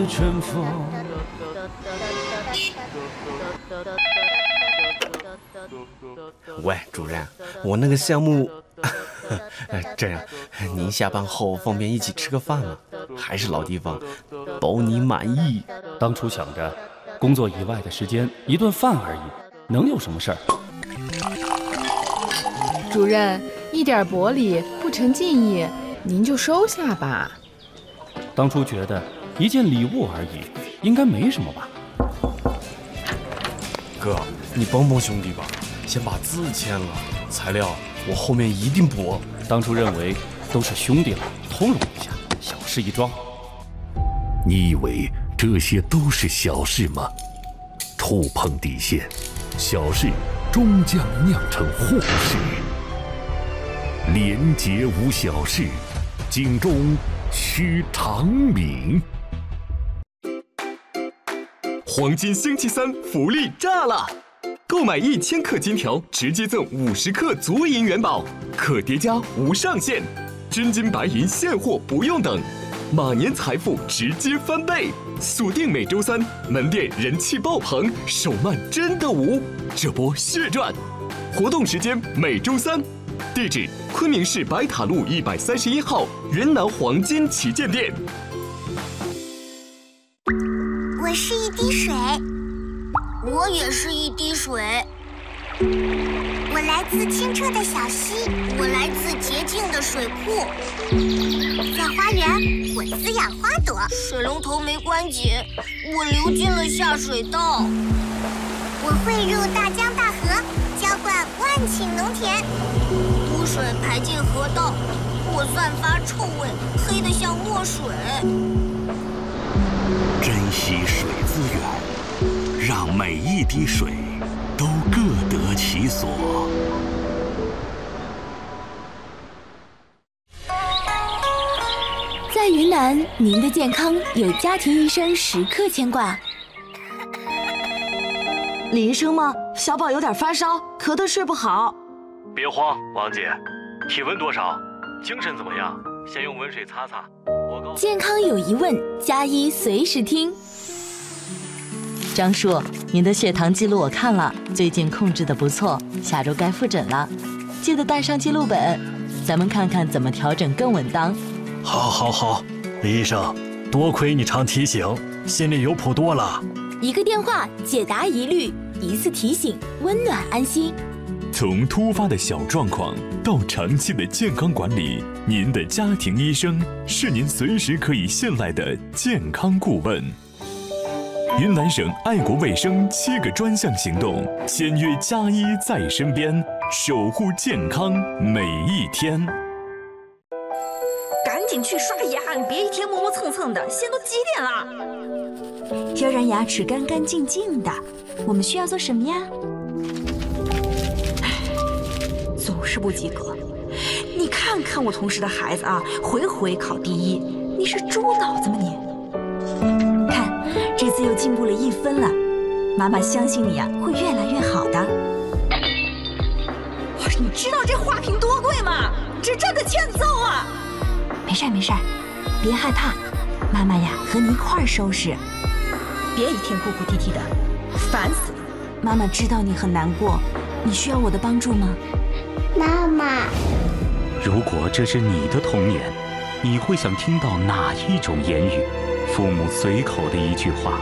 春风。喂，主任，我那个项目，这样，您下班后方便一起吃个饭吗？还是老地方，包你满意。 当初想着，工作以外的时间一顿饭而已，能有什么事儿？ 主任，一点薄礼不成敬意，您就收下吧。 当初觉得一件礼物而已，应该没什么吧？ 哥，你帮帮兄弟吧，先把字签了，材料我后面一定补。 当初认为都是兄弟了，通融一下，小事一桩。 你以为这些都是小事吗？触碰底线，小事终将酿成祸事。廉洁无小事，警钟须长鸣。 黄金星期三福利炸了！购买1000克金条，直接赠50克足银元宝，可叠加无上限，真金白银现货不用等，马年财富直接翻倍！锁定每周三，门店人气爆棚，手慢真的无，这波血赚！活动时间每周三，地址昆明市白塔路131号云南黄金旗舰店。 我是一滴水， 我也是一滴水。 我来自清澈的小溪， 我来自洁净的水库。 在花园，我滋养花朵。 水龙头没关紧，我流进了下水道。 我汇入大江大河，浇灌万顷农田。 污水排进河道，我散发臭味，黑得像墨水。 珍惜水资源，让每一滴水都各得其所。 在云南，您的健康有家庭医生时刻牵挂。 李医生吗？小宝有点发烧，咳得睡不好。 别慌，王姐，体温多少？精神怎么样？先用温水擦擦。 健康有疑问，加医随时听。 张叔，您的血糖记录我看了，最近控制得不错，下周该复诊了，记得带上记录本，咱们看看怎么调整更稳当。 好，李医生，多亏你常提醒，心里有谱多了。 一个电话解答疑虑，一次提醒温暖安心。 从突发的小状况到长期的健康管理，您的家庭医生是您随时可以信赖的健康顾问。云南省爱国卫生7个专项行动，签约家医在身边，守护健康每一天。 赶紧去刷牙，你别一天磨磨蹭蹭的，现在都几点了？ 要让牙齿干干净净的，我们需要做什么呀？ 总是不及格。你看看我同事的孩子啊，回回考第1，你是猪脑子吗你？ 看，这次又进步了1分了。妈妈相信你啊，会越来越好的。 你知道这花瓶多贵吗？这真的欠揍啊！ 没事，别害怕，妈妈呀和你一块儿收拾。 别一天哭哭啼啼的，烦死了。 妈妈知道你很难过，你需要我的帮助吗？ 妈妈， 如果这是你的童年，你会想听到哪一种言语？父母随口的一句话，